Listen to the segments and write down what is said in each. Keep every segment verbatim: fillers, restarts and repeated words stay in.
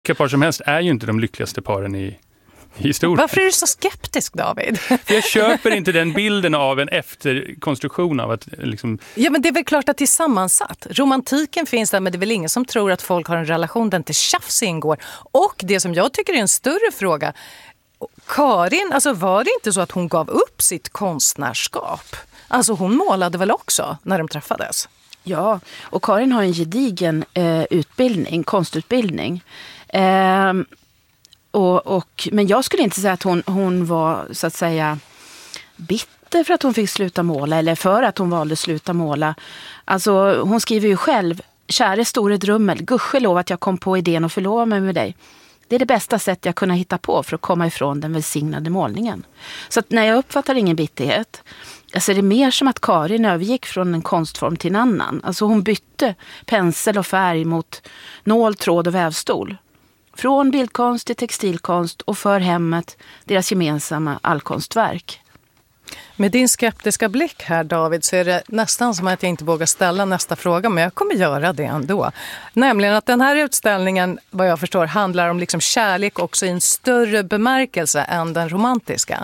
Vilka par som helst är ju inte de lyckligaste paren i historien. Varför är du så skeptisk, David? För jag köper inte den bilden av en efterkonstruktion av att liksom... Ja, men det är väl klart att det är sammansatt. Romantiken finns där, men det är väl ingen som tror att folk har en relation där inte tjafs ingår. Och det som jag tycker är en större fråga, Karin, alltså var det inte så att hon gav upp sitt konstnärskap? Alltså hon målade väl också när de träffades? Ja, och Karin har en gedigen eh, utbildning, konstutbildning. Eh, och, och, men jag skulle inte säga att hon, hon var så att säga bitter för att hon fick sluta måla eller för att hon valde att sluta måla. Alltså hon skriver ju själv, käre store drummel, gudskelov att jag kom på idén att förlova mig med dig. Det är det bästa sätt jag kunde hitta på för att komma ifrån den välsignade målningen. Så att när jag uppfattar ingen bitterhet, alltså det är mer som att Karin övergick från en konstform till en annan. Alltså hon bytte pensel och färg mot nål, tråd och vävstol. Från bildkonst till textilkonst och för hemmet deras gemensamma allkonstverk. Med din skeptiska blick här, David, så är det nästan som att jag inte vågar ställa nästa fråga, men jag kommer göra det ändå. Nämligen att den här utställningen, vad jag förstår, handlar om liksom kärlek också i en större bemärkelse än den romantiska.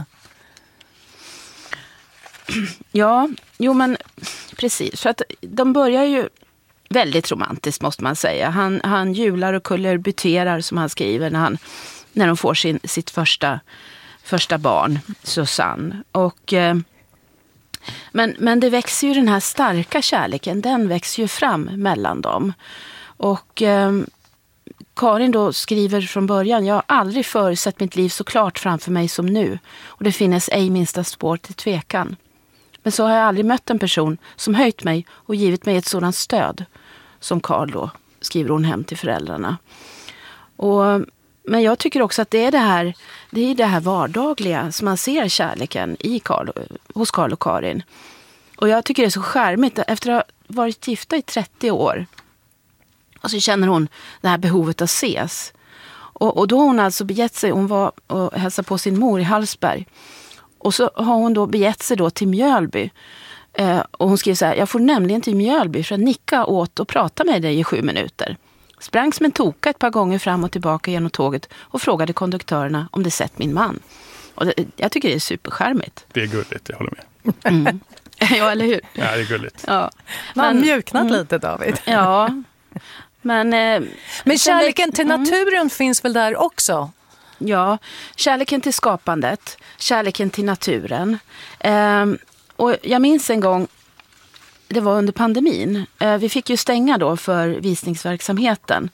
Ja, jo men precis. För att de börjar ju väldigt romantiskt måste man säga. Han, han jular och kullerbyterar som han skriver när, han, när de får sin, sitt första, första barn, Susanne. Och, eh, men, men det växer ju den här starka kärleken, den växer ju fram mellan dem. Och eh, Karin då skriver från början, jag har aldrig förutsett mitt liv så klart framför mig som nu. Och det finns ej minsta spår till tvekan. Men så har jag aldrig mött en person som höjt mig och givit mig ett sådant stöd som Karl då, skriver hon hem till föräldrarna. Och, men jag tycker också att det är det här, det är det här vardagliga som man ser kärleken i Karl, hos Karl och Karin. Och jag tycker det är så charmigt, efter att ha varit gifta i trettio år och så känner hon det här behovet att ses. Och, och då har hon alltså begett sig, hon var och hälsade på sin mor i Hallsberg. Och så har hon då begett sig då till Mjölby. Eh, och hon skriver så här, jag får nämligen till Mjölby för att nicka åt och prata med dig i sju minuter. Sprang som en toka ett par gånger fram och tillbaka genom tåget och frågade konduktörerna om de sett min man. Och det, jag tycker det är superskärmigt. Det är gulligt, jag håller med. Mm. Ja, eller hur? Ja, det är gulligt. Ja. Man har Men, mjuknat mm, lite, David. Ja. Men, eh, Men kärleken växt, till naturen mm. finns väl där också? Ja, kärleken till skapandet, kärleken till naturen. Eh, och jag minns en gång, det var under pandemin. Eh, vi fick ju stänga då för visningsverksamheten.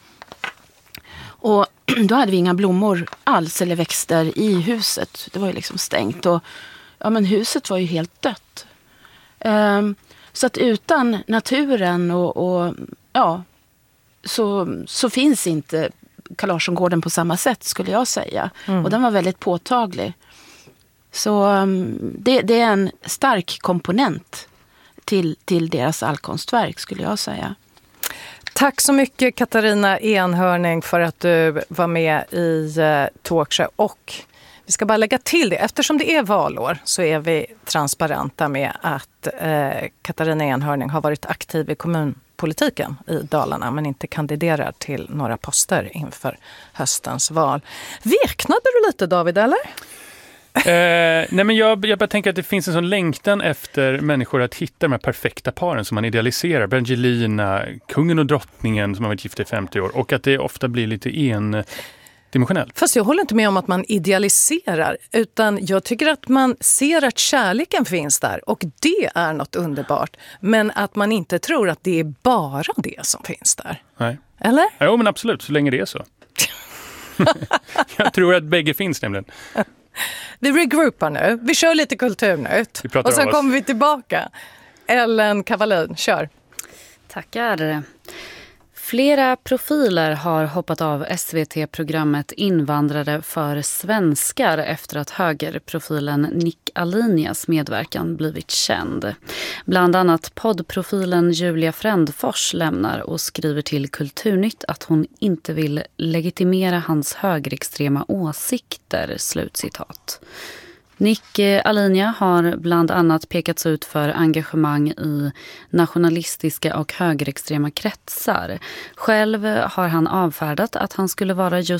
Och då hade vi inga blommor alls eller växter i huset. Det var ju liksom stängt. Och ja, men huset var ju helt dött. Eh, så att utan naturen och, och ja, så, så finns inte Carl Larsson-gården på samma sätt skulle jag säga. Mm. Och den var väldigt påtaglig. Så um, det, det är en stark komponent till, till deras allkonstverk skulle jag säga. Tack så mycket Katarina Enhörning för att du var med i uh, Talkshow. Och vi ska bara lägga till det, eftersom det är valår så är vi transparenta med att uh, Katarina Enhörning har varit aktiv i kommunpolitiken i Dalarna men inte kandiderar till några poster inför höstens val. Veknade du lite, David, eller? Eh, nej men jag, jag bara tänker att det finns en sån längtan efter människor att hitta de här perfekta paren som man idealiserar. Brangelina, kungen och drottningen som har varit gifta i femtio år. Och att det ofta blir lite endimensionellt. Fast jag håller inte med om att man idealiserar. Utan jag tycker att man ser att kärleken finns där. Och det är något underbart. Men att man inte tror att det är bara det som finns där. Nej. Eller? Ja, men absolut. Så länge det är så. Jag tror att bägge finns nämligen. Vi regroupar nu. Vi kör lite kulturnytt. Och sen kommer vi tillbaka. Ellen Kavalin, kör. Tackar. Flera profiler har hoppat av S V T-programmet Invandrare för svenskar efter att högerprofilen Nick Alinias medverkan blivit känd. Bland annat poddprofilen Julia Frändfors lämnar och skriver till Kulturnytt att hon inte vill legitimera hans högerextrema åsikter, slutcitat. Nick Alinia har bland annat pekats ut för engagemang i nationalistiska och högerextrema kretsar. Själv har han avfärdat att han skulle vara just